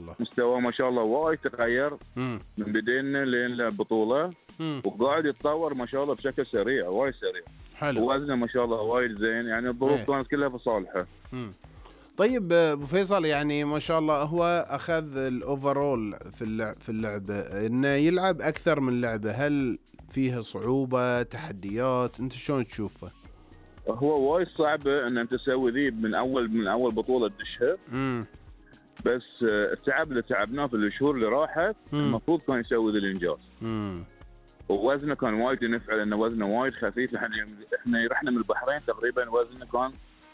الله. مستواه ما شاء الله وايد تغير من بدينا لين البطوله، وقاعد يتطور ما شاء الله بشكل سريع، وايد سريع. حلو. ووزنه ما شاء الله وايد زين، يعني الظروف كانت كلها في صالحه. طيب ابو فيصل، يعني ما شاء الله هو اخذ الاوفرول في اللعبه، انه يلعب اكثر من لعبه، هل فيها صعوبه، تحديات، انت شلون تشوفه؟ هو وايد صعب ان انت تسوي ذي من اول بطوله تدشها. بس التعب اللي تعبناه في الشهور اللي راحت المفروض كان يسوي ذي الانجاز. ووزنه كان وايد ينفع، لانه وزنه وايد خفيف. احنا رحنا من البحرين تقريبا وزنه كان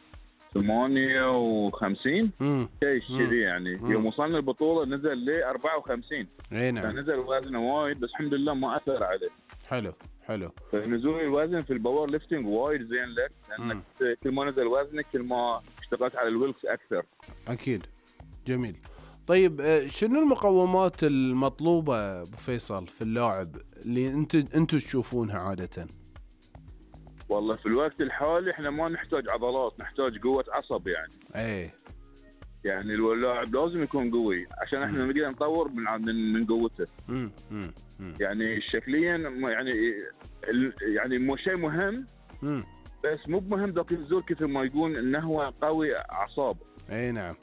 58 شيء كذي يعني. يوم وصلنا البطوله نزل ل 54. اي نعم. نزل وزنه وايد، بس الحمد لله ما اثر عليه. حلو. فنزول الوزن في الباور ليفتنج وايد زين لك، لانك كل ما نزل وزنك كل ما اشتغلت على الويلكس اكثر. اكيد. جميل. طيب شنو المقومات المطلوبه ابو فيصل في اللاعب اللي انتم تشوفونها عاده؟ والله في الوقت الحالي احنا ما نحتاج عضلات، نحتاج قوه عصب يعني. يعني اللاعب لازم يكون قوي عشان احنا نقدر نطور من قوته. يعني شكليا يعني مو شيء مهم، بس مو مهم ذاك الزور كثر ما يقول انه هو قوي اعصاب. اي نعم.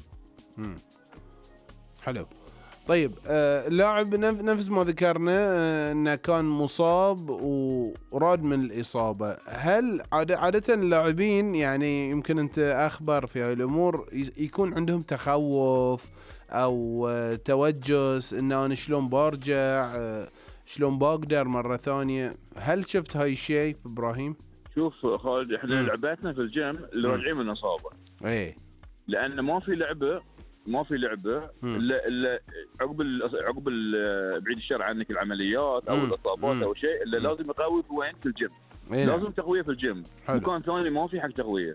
حلو. طيب اللاعب نفس ما ذكرنا انه كان مصاب وراد من الاصابه، هل عاده اللاعبين، يعني يمكن انت اخبر في هاي الامور، يكون عندهم تخوف او توجس انه انا شلون برجع، شلون بقدر مره ثانيه؟ هل شفت هاي الشيء في ابراهيم؟ شوف خالد، احنا لعباتنا في الجيم اللي راجعين من اصابه. لان ما في لعبه الا عقب بعيد الشر عنك العمليات او الاصابات او شيء، الا لازم يقوي في وين؟ في الجيم. لازم تقويه في الجيم. مكان ثاني ما في حق تقويه.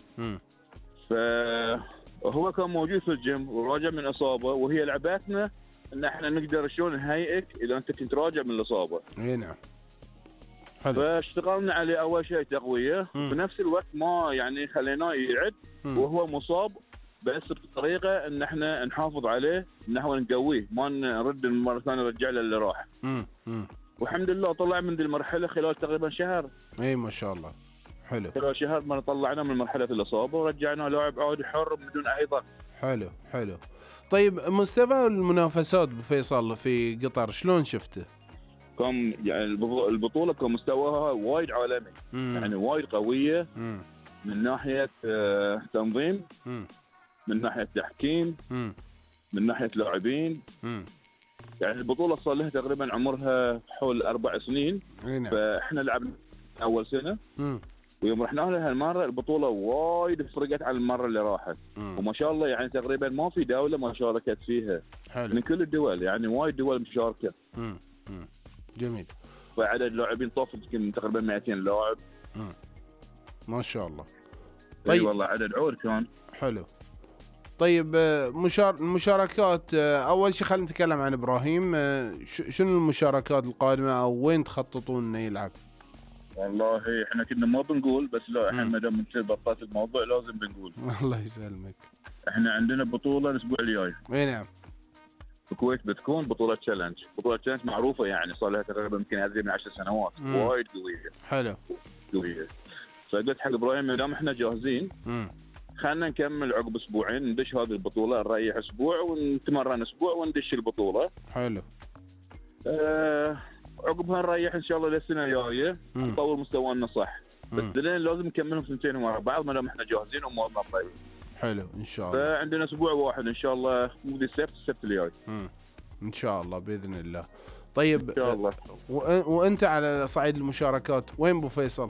فهو كان موجود في الجيم وراجع من اصابه، وهي لعباتنا ان احنا نقدر شلون نهيئك اذا انت كنت راجع من الاصابه. نعم. فاشتغلنا عليه اول شيء تقويه، في نفس الوقت ما يعني خليناه يعد وهو مصاب، بس بطريقه ان احنا نحافظ عليه، ان احنا نقويه، ما نرد مره ثانيه نرجع له اللي راح. والحمد لله طلع من ذي المرحله خلال تقريبا شهر. ما شاء الله. حلو. خلال شهر ما طلعنا من مرحله الاصابه ورجعنا لاعب عادي حر بدون اي ضغط. حلو. طيب مستوى المنافسات بفيصل في قطر شلون شفته؟ كان يعني البطوله كان مستواها وايد عالمي. يعني وايد قويه. من ناحيه تنظيم، من ناحيه تحكيم، من ناحيه لاعبين. يعني البطوله صار لها تقريبا عمرها حول 4 سنين. فاحنا لعبنا اول سنه، ويوم رحنا لها المره البطوله وايد فرقت عن المره اللي راحت. وما شاء الله يعني تقريبا ما في دوله ما شاركت فيها. من كل الدول، يعني وايد دول مشاركه. جميل. وعدد لاعبين طاف يمكن تقريبا 200 لاعب. ما شاء الله. طيب والله عدد عور كان حلو. طيب المشاركات، اول شيء خلينا نتكلم عن ابراهيم. شنو المشاركات القادمه او وين تخططون انه يلعب؟ والله احنا كنا ما بنقول، بس لا احنا ما دام انت بطلت الموضوع لازم بنقول. الله يسلمك. احنا عندنا بطوله الاسبوع الجاي. نعم. في الكويت بتكون بطوله تشالنج. معروفه يعني صار لها تقريبا يمكن هذه من 10 سنوات. وايد قويه. حلو. قويه. فقلت حق ابراهيم ما دام احنا جاهزين خلينا نكمل عقب اسبوعين ندش هذه البطوله، نريح اسبوع ونتمرن اسبوع وندش البطوله. حلو. عقبها نريح ان شاء الله للسنه الجايه نطور مستوانا صح. بس دلين لازم نكملهم سنتين ورا بعض ما دام احنا جاهزين وامورنا طيبه. حلو ان شاء الله. فعندنا اسبوع واحد ان شاء الله، مو السبت الجاي. ان شاء الله باذن الله. طيب ان شاء الله. وانت على صعيد المشاركات وين ابو فيصل؟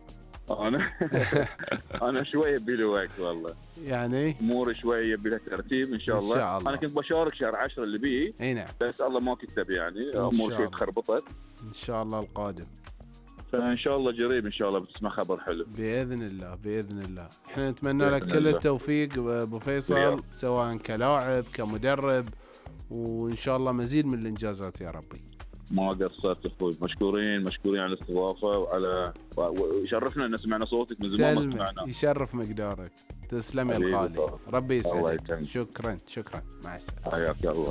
انا شويه يبي لي وقت والله، يعني امور شويه يبي لها ترتيب ان شاء الله. انا كنت بشارك شهر 10 اللي بيه. نعم. بس الله ما كتب يعني امور شويه تخربطت. ان شاء الله القادم. فان شاء الله قريب ان شاء الله بتسمع خبر حلو باذن الله. احنا نتمنى لك كل التوفيق ابو فيصل، سواء كلاعب كمدرب، وان شاء الله مزيد من الانجازات يا ربي. ما قصرت اخوي، مشكورين على الاستضافه ويشرفنا ان سمعنا صوتك من زمان ما سمعناه. يشرف مقدارك. تسلم يا الغالي، ربي يسعدك. شكرا مع السلامه. حياك الله.